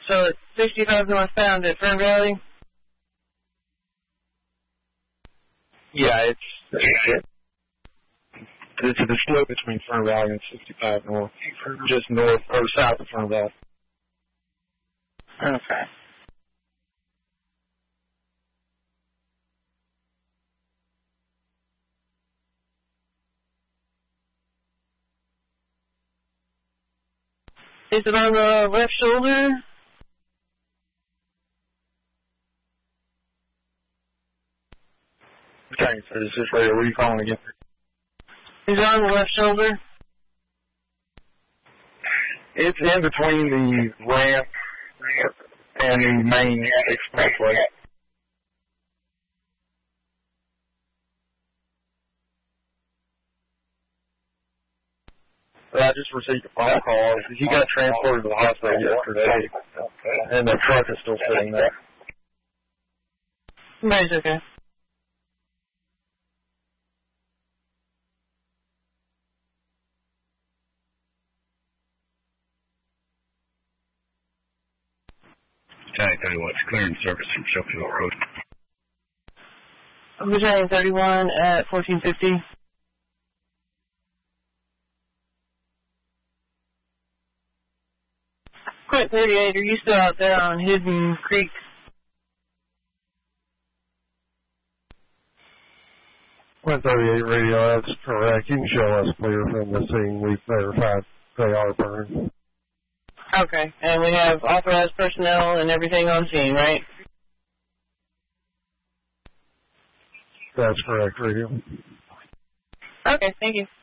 So it's 65 northbound at Fern Valley? Yeah, it's the slope between Fern Valley and 65 north, just north or south of Fern Valley. Okay. Is it on the left shoulder? Okay, so this is where you calling again? Is it on the left shoulder? It's in between the ramp and the main expressway. I just received a phone call. He got transported to the hospital yesterday, and the truck is still sitting there. Right, okay. Battalion 31, clearing service from Sheffield Road. Battalion 31 at 1450. Quint 38, are you still out there on Hidden Creek? Quint 38 radio, that's correct. You can show us clear from the scene. We've verified they are burned. Okay, and we have authorized personnel and everything on scene, right? That's correct, radio. Okay, thank you.